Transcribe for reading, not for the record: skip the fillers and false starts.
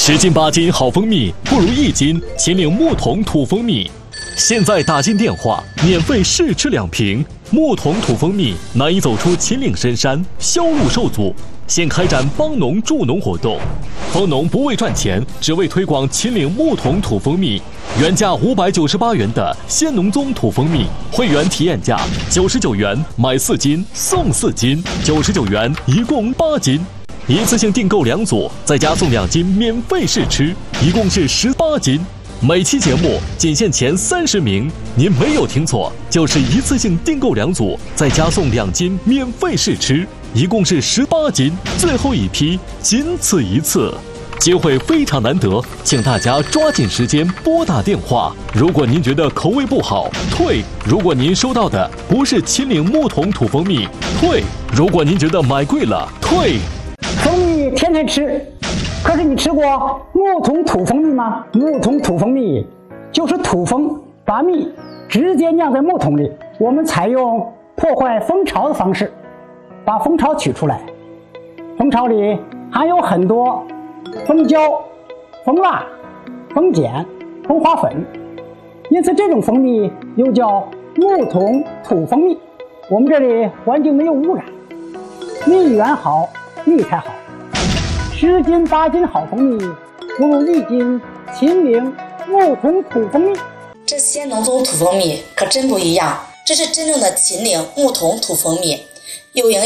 10斤8斤好蜂蜜，不如1斤秦岭木桶土蜂蜜。现在打进电话，免费试吃2瓶木桶土蜂蜜，难以走出秦岭深山，销路受阻。现开展帮农助农活动，帮农不为赚钱，只为推广秦岭木桶土蜂蜜。原价598元的鲜农宗土蜂蜜，会员体验价99元，买4斤送4斤，99元一共8斤。一次性订购2组，再加送2斤免费试吃，一共是18斤。每期节目仅限前30名，您没有听错，就是一次性订购2组，再加送2斤免费试吃，一共是18斤。最后一批，仅此一次，机会非常难得，请大家抓紧时间拨打电话。如果您觉得口味不好，退；如果您收到的不是秦岭木桶土蜂蜜，退；如果您觉得买贵了，退。 蜂蜜天天吃，可是你吃过木桶土蜂蜜吗？木桶土蜂蜜就是土蜂把蜜直接酿在木桶里，我们采用破坏蜂巢的方式，把蜂巢取出来。蜂巢里含有很多蜂胶、蜂蜡、蜂碱、蜂花粉，因此这种蜂蜜又叫木桶土蜂蜜。我们这里环境没有污染，蜜源好，蜜才好。10斤8斤好蜂蜜，不如1斤秦岭木桶土蜂蜜。 这鲜农宗土蜂蜜可真不一样，这是真正的秦岭木桶土蜂蜜，有营